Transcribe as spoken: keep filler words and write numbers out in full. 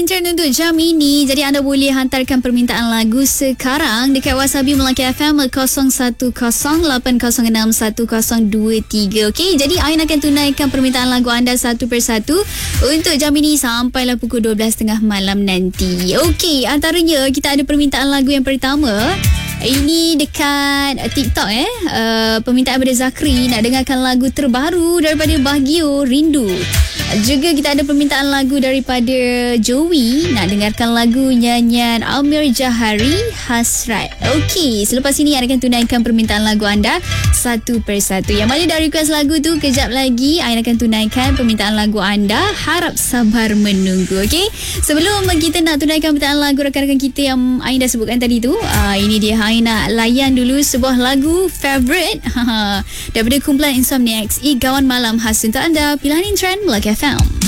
Intern untuk jam ini. Jadi anda boleh hantarkan permintaan lagu sekarang dekat Wasabi Melaka F M kosong satu kosong lapan kosong enam satu kosong dua tiga. Okey, jadi Ain akan tunaikan permintaan lagu anda satu persatu untuk jam ini sampailah pukul dua belas tiga puluh malam nanti. Okey, antaranya kita ada permintaan lagu yang pertama. Ini dekat TikTok eh. Uh, permintaan daripada Zakri nak dengarkan lagu terbaru daripada Bahagia Rindu. Juga kita ada permintaan lagu daripada Joey nak dengarkan lagu nyanyian Amir Jahari Hasrat. Okey, selepas ini Ain akan tunaikan permintaan lagu anda satu persatu. Yang mana dah request lagu tu, kejap lagi Ain akan tunaikan permintaan lagu anda. Harap sabar menunggu. Okey, sebelum kita nak tunaikan permintaan lagu rakan-rakan kita yang Ain dah sebutkan tadi tu, uh, ini dia Ain nak layan dulu sebuah lagu favorite daripada kumpulan Insomniacs, Igawan Malam khas untuk anda. Pilihan Intern Melaka F M.